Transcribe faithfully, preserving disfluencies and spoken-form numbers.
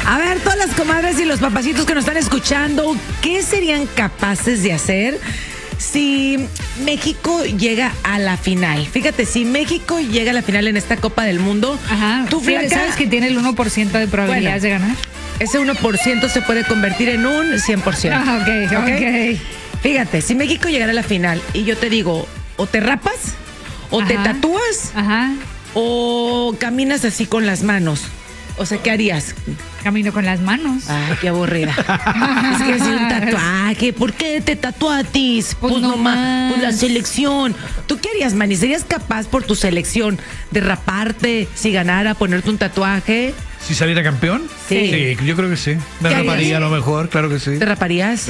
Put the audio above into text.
A ver, todas las comadres y los papacitos que nos están escuchando, ¿qué serían capaces de hacer si México llega a la final? Fíjate, si México llega a la final en esta Copa del Mundo, Ajá. tú, Sí, flaca, ¿sabes que tiene el uno por ciento de probabilidades Bueno. de ganar? ese uno por ciento se puede convertir en un cien por ciento. Ah, ok, ¿Ok? ok. Fíjate, si México llegara a la final y yo te digo, o te rapas, o te Ajá. tatúas, Ajá. o caminas así con las manos. O sea, ¿qué harías? Camino con las manos. Ay, qué aburrida. Es que es un tatuaje. ¿Por qué te tatuatis? Pues no más. Pues la selección. ¿Tú qué harías, Manny? ¿Serías capaz por tu selección de raparte si ganara, ponerte un tatuaje? ¿Si saliera campeón? Sí. Sí, yo creo que sí. Me ¿Qué raparía harías? a lo mejor, claro que sí. ¿Te raparías?